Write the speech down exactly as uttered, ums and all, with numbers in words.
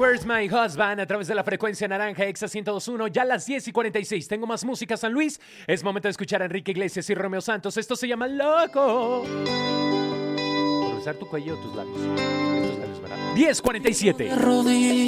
Where's My Husband a través de la frecuencia naranja Exa ciento dos punto uno, ya a las diez y cuarenta y seis. Tengo más música, San Luis. Es momento de escuchar a Enrique Iglesias y Romeo Santos. Esto se llama Loco. Por besar tu cuello o tus labios. Estos labios, ¿verdad? diez cuarenta y siete.